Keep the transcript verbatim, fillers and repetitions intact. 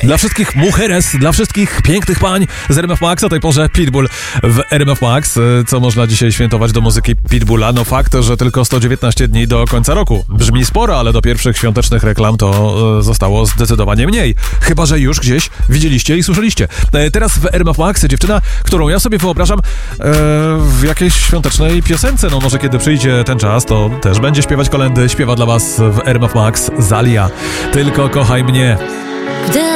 Dla wszystkich mujeres, dla wszystkich pięknych pań z R M F Max, o tej porze Pitbull w R M F Max. Co można dzisiaj świętować do muzyki Pitbulla? No fakt, że tylko sto dziewiętnaście dni do końca roku. Brzmi sporo, ale do pierwszych świątecznych reklam to zostało zdecydowanie mniej. Chyba że już gdzieś widzieliście i słyszeliście. Teraz w R M F Max dziewczyna, którą ja sobie wyobrażam e, w jakiejś świątecznej piosence. No może kiedy przyjdzie ten czas, to też będzie śpiewać kolędy. Śpiewa dla was w R M F Max Zalia. Tylko kochaj mnie.